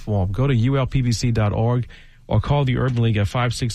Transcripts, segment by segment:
informed. Go to ulpbc.org or call the Urban League at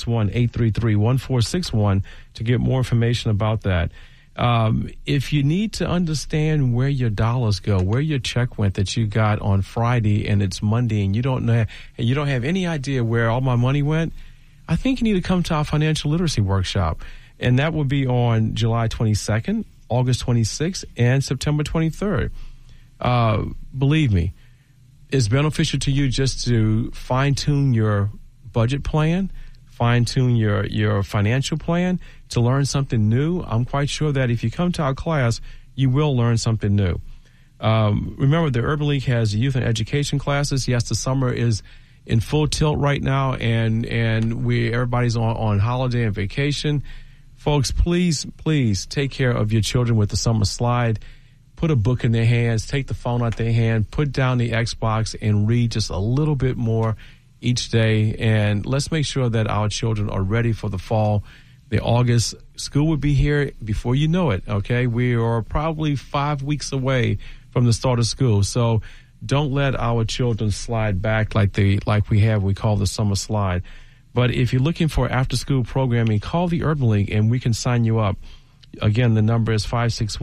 561-833-1461 to get more information about that. If you need to understand where your dollars go, where your check went that you got on Friday and it's Monday and you don't have any idea where all my money went, I think you need to come to our financial literacy workshop. And that will be on July 22nd, August 26th, and September 23rd. Believe me, it's beneficial to you just to fine-tune your budget plan, fine-tune your financial plan, to learn something new. I'm quite sure that if you come to our class, you will learn something new. Remember, the Urban League has youth and education classes. Yes, the summer is in full tilt right now, and everybody's on holiday and vacation. Folks, please take care of your children with the summer slide. Put a book in their hands, take the phone out their hand, put down the Xbox, and read just a little bit more each day. And let's make sure that our children are ready for the fall. The August school will be here before you know it, okay? We are probably 5 weeks away from the start of school. So don't let our children slide back like we call the summer slide. But if you're looking for after-school programming, call the Urban League and we can sign you up. Again, the number is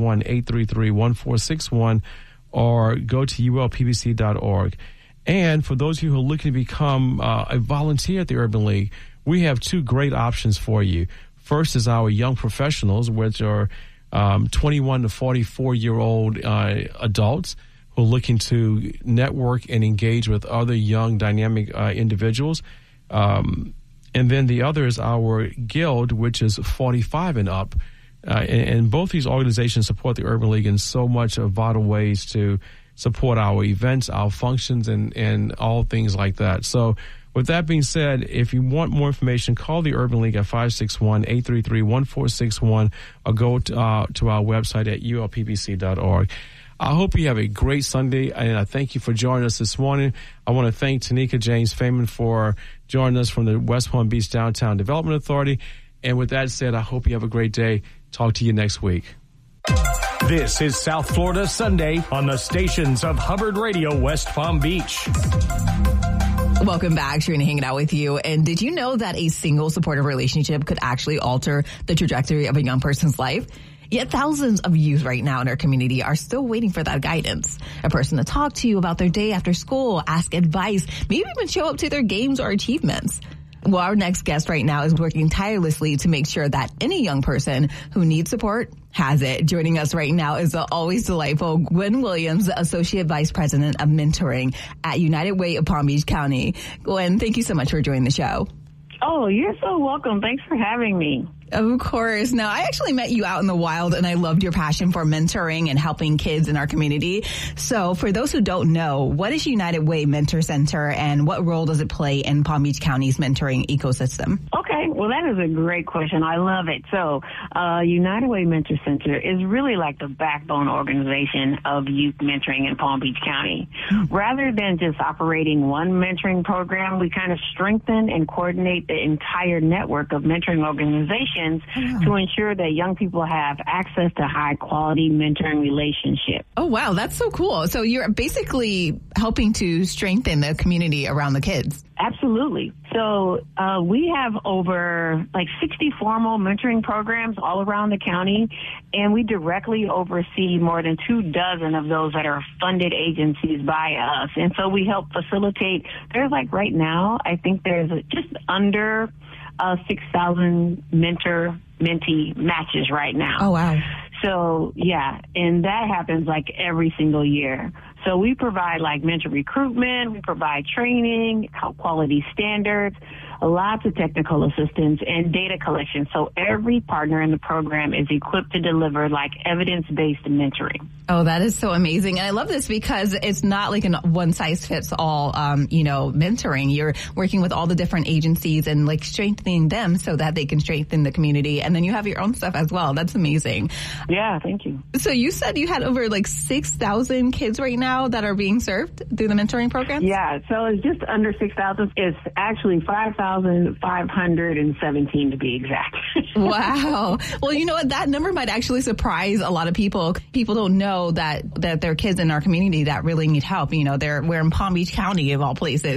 561-833-1461 or go to ulpbc.org. And for those of you who are looking to become a volunteer at the Urban League, we have two great options for you. First is our young professionals, which are 21 to 44-year-old adults who are looking to network and engage with other young, dynamic individuals. And then the other is our guild, which is 45 and up. And both these organizations support the Urban League in so much of vital ways to support our events, our functions, and all things like that. So with that being said, if you want more information, call the Urban League at 561-833-1461 or go to our website at ulpbc.org. I hope you have a great Sunday, and I thank you for joining us this morning. I want to thank Tanika James Fayman for joining us from the West Palm Beach Downtown Development Authority. And with that said, I hope you have a great day. Talk to you next week. This is South Florida Sunday on the stations of Hubbard Radio West Palm Beach. Welcome back. Sharina hanging out with you. And did you know that a single supportive relationship could actually alter the trajectory of a young person's life? Yet thousands of youth right now in our community are still waiting for that guidance. A person to talk to you about their day after school, ask advice, maybe even show up to their games or achievements. Well, our next guest right now is working tirelessly to make sure that any young person who needs support has it. Joining us right now is the always delightful Gwen Williams, Associate Vice President of Mentoring at United Way of Palm Beach County. Gwen, thank you so much for joining the show. Oh, you're so welcome. Thanks for having me. Of course. Now, I actually met you out in the wild, and I loved your passion for mentoring and helping kids in our community. So for those who don't know, what is United Way Mentor Center, and what role does it play in Palm Beach County's mentoring ecosystem? Okay. Well, that is a great question. I love it. So United Way Mentor Center is really like the backbone organization of youth mentoring in Palm Beach County. Rather than just operating one mentoring program, we kind of strengthen and coordinate the entire network of mentoring organizations to ensure that young people have access to high-quality mentoring relationships. Oh, wow. That's so cool. So you're basically helping to strengthen the community around the kids. Absolutely. So we have over 60 formal mentoring programs all around the county, and we directly oversee more than 24 of those that are funded agencies by us. And so we help facilitate. There's right now, I think there's just under 6,000 mentee matches right now. Oh, wow. So, yeah, and that happens every single year. So we provide mentor recruitment, we provide training, quality standards, lots of technical assistance, and data collection. So every partner in the program is equipped to deliver evidence-based mentoring. Oh, that is so amazing. And I love this because it's not like a one-size-fits-all, mentoring. You're working with all the different agencies and strengthening them so that they can strengthen the community. And then you have your own stuff as well. That's amazing. Yeah, thank you. So you said you had over 6,000 kids right now that are being served through the mentoring program? Yeah, so it's just under 6,000. It's actually 5,517 to be exact. Wow. Well, you know what? That number might actually surprise a lot of people. People don't know that there are kids in our community that really need help. We're in Palm Beach County of all places.